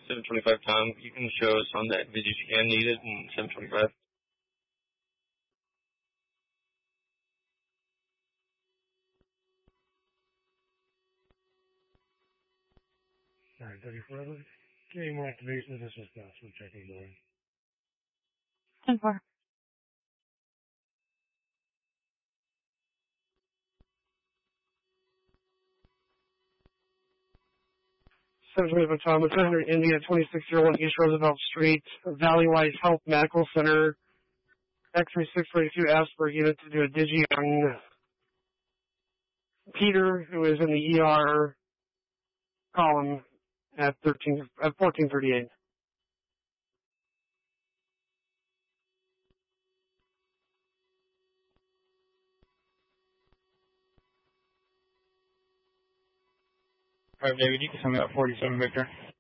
725 Tom. You can show us on that video scan needed in 725. Alright, forever. Getting more activation. This is Gus. We're checking going. 10-4. Tom, it's under India, 2601 East Roosevelt Street, Valleywise Health Medical Center, X-ray 642 asked for a unit to do a digi on Peter, who is in the ER column at 1438. Alright, David, you can send me out 47 Victor.